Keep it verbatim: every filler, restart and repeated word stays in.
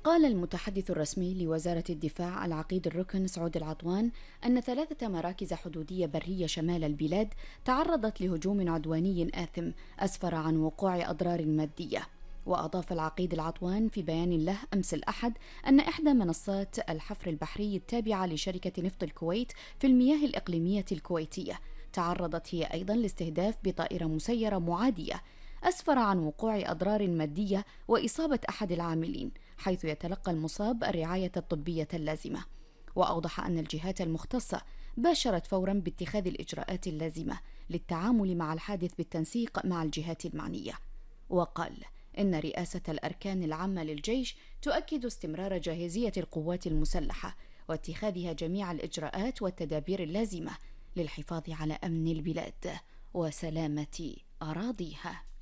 قال المتحدث الرسمي لوزارة الدفاع العقيد الركن سعود العطوان أن ثلاثة مراكز حدودية برية شمال البلاد تعرضت لهجوم عدواني آثم أسفر عن وقوع أضرار مادية. وأضاف العقيد العطوان في بيان له أمس الأحد أن إحدى منصات الحفر البحري التابعة لشركة نفط الكويت في المياه الإقليمية الكويتية تعرضت هي أيضا لاستهداف بطائرة مسيرة معادية أسفر عن وقوع أضرار مادية وإصابة أحد العاملين، حيث يتلقى المصاب الرعاية الطبية اللازمة. وأوضح أن الجهات المختصة باشرت فورا باتخاذ الإجراءات اللازمة للتعامل مع الحادث بالتنسيق مع الجهات المعنية. وقال إن رئاسة الأركان العامة للجيش تؤكد استمرار جاهزية القوات المسلحة واتخاذها جميع الإجراءات والتدابير اللازمة للحفاظ على أمن البلاد وسلامة أراضيها.